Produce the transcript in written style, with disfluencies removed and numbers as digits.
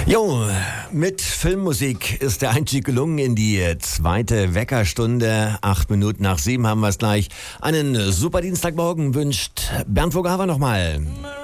Jo, mit Filmmusik ist der Einstieg gelungen in die zweite Weckerstunde. 8 Minuten nach 7 haben wir es gleich. Einen super Dienstagmorgen wünscht Bernd Vogelhaver nochmal.